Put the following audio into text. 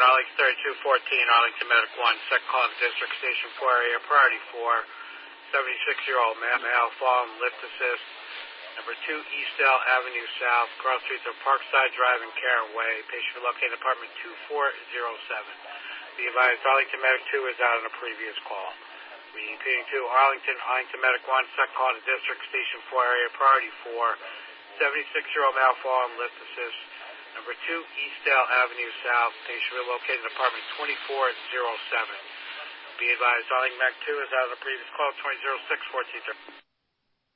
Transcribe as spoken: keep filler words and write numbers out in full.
Arlington thirty-two fourteen, Arlington Medic one, second call to District Station four area, priority four, seventy-six-year-old male, fallen, lift assist. Number two, Eastdale Avenue South, cross streets of Parkside Drive and Karen Way. Patient located in apartment two four zero seven. Be advised, Arlington Medic two is out on a previous call. Repeating two, Arlington, Arlington Medic one, second call to District Station four area, priority four, seventy-six-year-old male, fallen, lift assist. Number two, Eastdale Avenue South, patient relocated in apartment twenty-four zero seven. Be advised, Arlington Medic two is out of the previous call, twenty oh six fourteen.